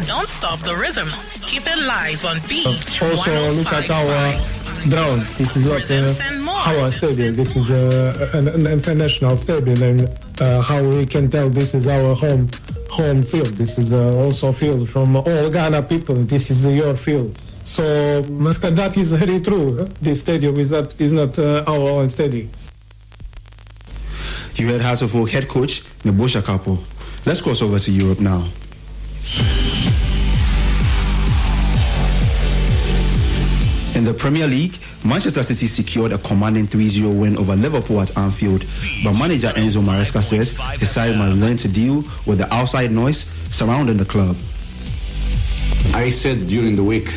Don't stop the rhythm. Keep it live on Beach. Also, look at our ground. This is not our stadium. This is an international stadium, and how we can tell this is our home field. This is also field from all Ghana people. This is your field. So that is very true. This stadium is not our own stadium. You heard Hazelfolk head coach Nebosha Kapo. Let's cross over to Europe now. In the Premier League, Manchester City secured a commanding 3-0 win over Liverpool at Anfield, but manager Enzo Maresca says his side must learn to deal with the outside noise surrounding the club. I said during the week,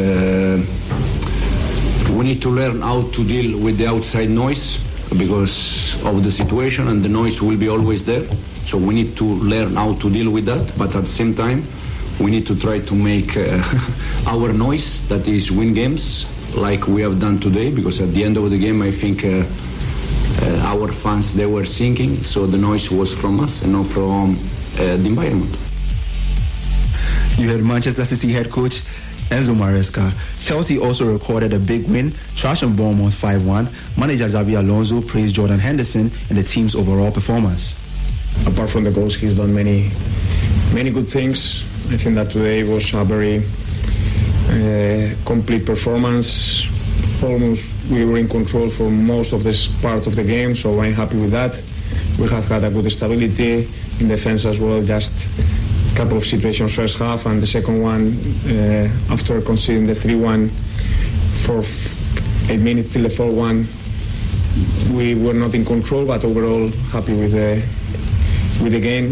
we need to learn how to deal with the outside noise because of the situation, and the noise will be always there. So we need to learn how to deal with that, but at the same time, we need to try to make our noise, that is win games, like we have done today, because at the end of the game, I think our fans, they were singing, so the noise was from us and not from the environment. You heard Manchester City head coach Enzo Maresca. Chelsea also recorded a big win, trashing Bournemouth 5-1. Manager Xabi Alonso praised Jordan Henderson and the team's overall performance. Apart from the goals, he's done many good things. I think that today was a very complete performance. Almost we were in control for most of this part of the game, so I'm happy with that. We have had a good stability in defense as well, just a couple of situations first half, and the second one after conceding the 3-1 for 8 minutes till the 4-1, we were not in control, but overall happy with the game.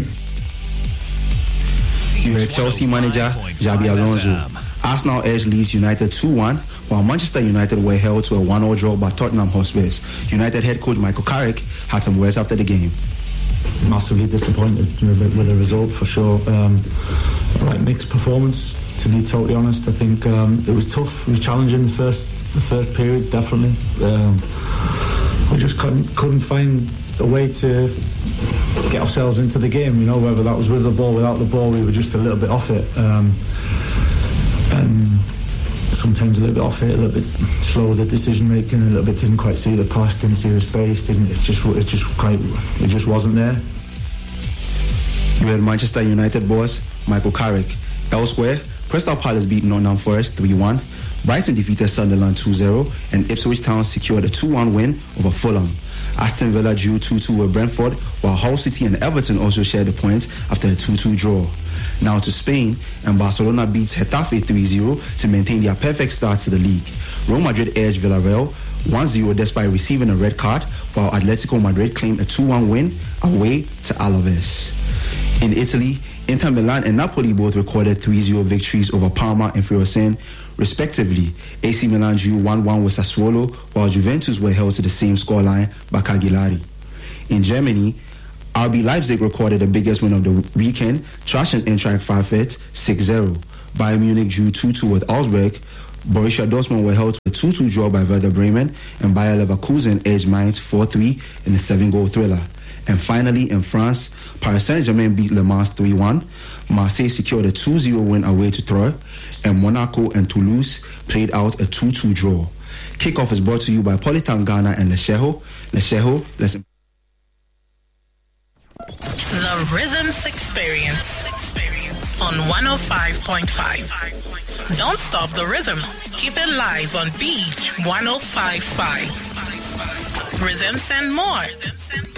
You heard Chelsea manager Xabi Alonso. Arsenal edged Leeds United 2-1, while Manchester United were held to a 1-0 draw by Tottenham Hotspur. United head coach Michael Carrick had some words after the game. Massively disappointed with the result, for sure. Mixed performance, to be totally honest. I think it was tough. It was challenging the first period, definitely. We just couldn't find a way to get ourselves into the game, whether that was with the ball, without the ball, we were just a little bit off it. And sometimes a little bit off it, a little bit slow with the decision making, a little bit didn't quite see the pass, didn't see the space, it just wasn't there. You had Manchester United boss Michael Carrick. Elsewhere, Crystal Palace beat Nottingham Forest 3-1. Brighton defeated Sunderland 2-0, and Ipswich Town secured a 2-1 win over Fulham. Aston Villa drew 2-2 with Brentford, while Hull City and Everton also shared the points after a 2-2 draw. Now to Spain, and Barcelona beats Getafe 3-0 to maintain their perfect start to the league. Real Madrid edged Villarreal 1-0 despite receiving a red card, while Atletico Madrid claimed a 2-1 win away to Alaves. In Italy, Inter Milan and Napoli both recorded 3-0 victories over Parma and Fiorentina, respectively. AC Milan drew 1-1 with Sassuolo, while Juventus were held to the same scoreline by Cagliari. In Germany, RB Leipzig recorded the biggest win of the weekend, trashing Eintracht Frankfurt 6-0. Bayern Munich drew 2-2 with Augsburg. Borussia Dortmund were held to a 2-2 draw by Werder Bremen, and Bayer Leverkusen edged Mainz 4-3 in a 7-goal thriller. And finally, in France, Paris Saint-Germain beat Le Mans 3-1. Marseille secured a 2-0 win away to Troyes, and Monaco and Toulouse played out a 2-2 draw. Kickoff is brought to you by Politan Ghana and Lesheho. Let's... The Rhythms Experience on 105.5. Don't stop the rhythm. Keep it live on Beach 105.5. Rhythms and more.